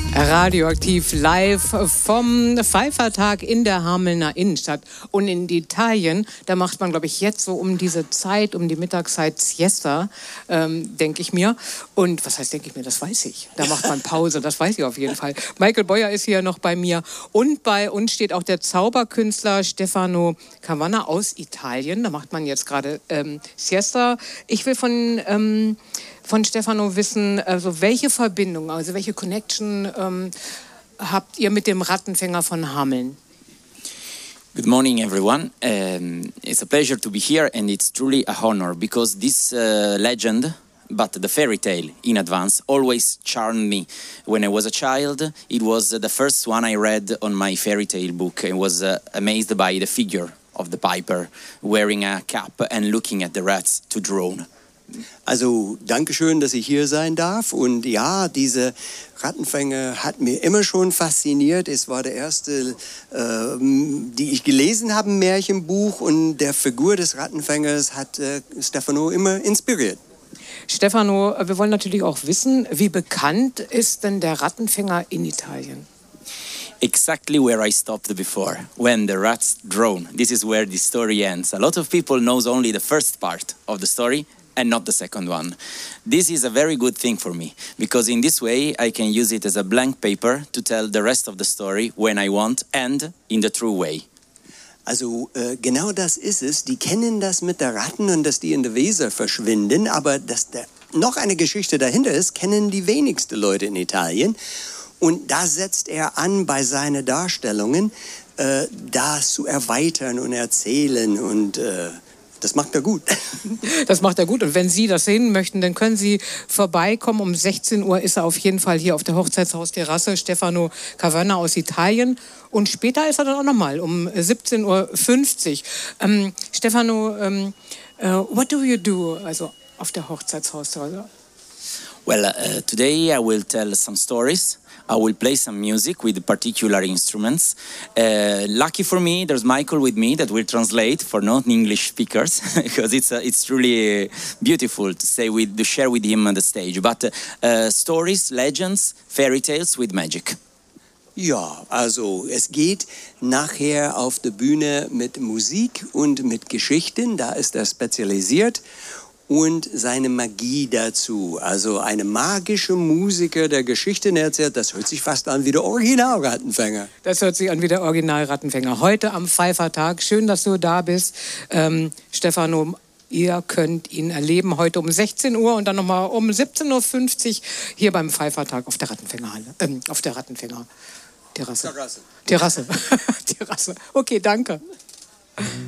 Radioaktiv live vom Pfeiffertag in der Hamelner Innenstadt. Und in Italien, da macht man, glaube ich, jetzt so um diese Zeit, um die Mittagszeit Siesta, denke ich mir. Und was heißt, denke ich mir, das weiß ich. Da macht man Pause, das weiß ich auf jeden Fall. Michael Beuer ist hier noch bei mir. Und bei uns steht auch der Zauberkünstler Stefano Cavanna aus Italien. Da macht man jetzt gerade Siesta. Ich will von Stefano wissen, also welche Verbindung, also welche Connection habt ihr mit dem Rattenfänger von Hameln? Good morning, everyone. It's a pleasure to be here, and it's truly a honor because this legend, but the fairy tale in advance, always charmed me. When I was a child, it was the first one I read on my fairy tale book. I was amazed by the figure of the piper wearing a cap and looking at the rats to drown. Also, Dankeschön, dass ich hier sein darf. Und ja, diese Rattenfänger hat mir immer schon fasziniert. Es war der erste, die ich gelesen habe, ein Märchenbuch. Und der Figur des Rattenfängers hat Stefano immer inspiriert. Stefano, wir wollen natürlich auch wissen, wie bekannt ist denn der Rattenfänger in Italien? Exactly where I stopped before, when the rats drown. This is where the story ends. A lot of people knows only the first part of the story and not the second one. This is a very good thing for me, because in this way I can use it as a blank paper to tell the rest of the story when I want and in the true way. Also genau das ist es. Die kennen das mit der Ratten und dass die in der Weser verschwinden, aber dass da noch eine Geschichte dahinter ist, kennen die wenigsten Leute in Italien. Und da setzt er an bei seinen Darstellungen, das zu erweitern und erzählen und das macht er gut. Das macht er gut. Und wenn Sie das sehen möchten, dann können Sie vorbeikommen. Um 16 Uhr ist er auf jeden Fall hier auf der Hochzeitshaus-Terrasse. Stefano Cavanna aus Italien. Und später ist er dann auch nochmal um 17.50 Uhr. Stefano, what do you do? Also auf der Hochzeitshaus-Terrasse. Well, today I will tell some stories. I will play some music with particular instruments. Lucky for me, there's Michael with me that will translate for non-English speakers, because it's really beautiful to share with him on the stage. But stories, legends, fairy tales with magic. Ja, also es geht nachher auf der Bühne mit Musik und mit Geschichten. Da ist er spezialisiert. Und seine Magie dazu. Also eine magische Musiker, der Geschichten erzählt, das hört sich fast an wie der Original-Rattenfänger. Das hört sich an wie der Original-Rattenfänger. Heute am Pfeiffertag. Schön, dass du da bist. Stefano, ihr könnt ihn erleben heute um 16 Uhr und dann nochmal um 17.50 Uhr hier beim Pfeiffertag auf der Rattenfängerhalle. Auf der Rattenfänger-Terrasse. Terrasse. Okay, danke.